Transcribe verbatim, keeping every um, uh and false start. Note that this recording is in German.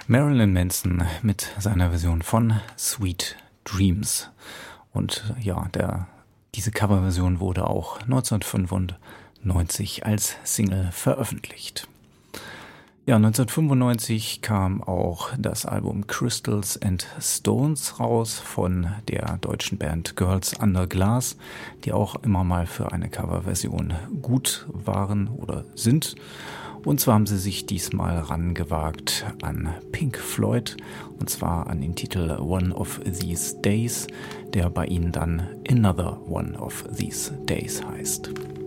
Marilyn Manson mit seiner Version von Sweet Dreams. Und ja, der, diese Coverversion wurde auch neunzehnhundertfünfundneunzig als Single veröffentlicht. Ja, neunzehnhundertfünfundneunzig kam auch das Album Crystals and Stones raus von der deutschen Band Girls Under Glass, die auch immer mal für eine Coverversion gut waren oder sind. Und zwar haben sie sich diesmal rangewagt an Pink Floyd, und zwar an den Titel One of These Days, der bei ihnen dann Another One of These Days heißt.